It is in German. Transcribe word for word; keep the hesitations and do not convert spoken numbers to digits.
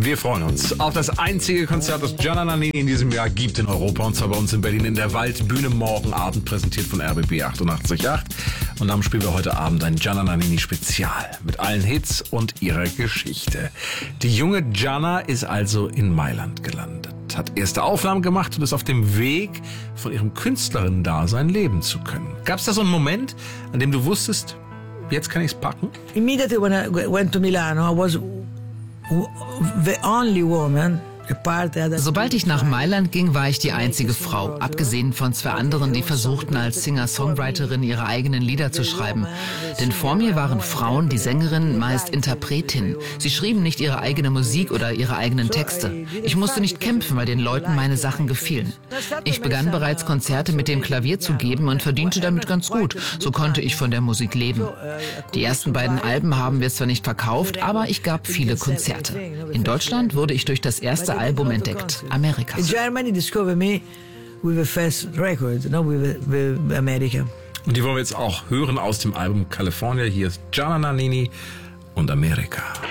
Wir freuen uns auf das einzige Konzert, das Gianna Nannini in diesem Jahr gibt in Europa. Und zwar bei uns in Berlin in der Waldbühne morgen Abend, präsentiert von R B B achtundachtzig Komma acht. Und dann spielen wir heute Abend ein Gianna Nannini Spezial mit allen Hits und ihrer Geschichte. Die junge Gianna ist also in Mailand gelandet, hat erste Aufnahmen gemacht und ist auf dem Weg, von ihrem Künstlerinnen-Dasein leben zu können. Gab es da so einen Moment, an dem du wusstest, jetzt kann ich es packen? Immediately when I went to Milano, I was the only woman. Sobald ich nach Mailand ging, war ich die einzige Frau, abgesehen von zwei anderen, die versuchten, als Singer-Songwriterin ihre eigenen Lieder zu schreiben. Denn vor mir waren Frauen, die Sängerinnen, meist Interpretinnen. Sie schrieben nicht ihre eigene Musik oder ihre eigenen Texte. Ich musste nicht kämpfen, weil den Leuten meine Sachen gefielen. Ich begann bereits Konzerte mit dem Klavier zu geben und verdiente damit ganz gut. So konnte ich von der Musik leben. Die ersten beiden Alben haben wir zwar nicht verkauft, aber ich gab viele Konzerte. In Deutschland wurde ich durch das erste Album entdeckt, America. In Germany discovered me with the first record, no, with, with America. Und die wollen wir jetzt auch hören aus dem Album California. Hier ist Gianna Nannini und America.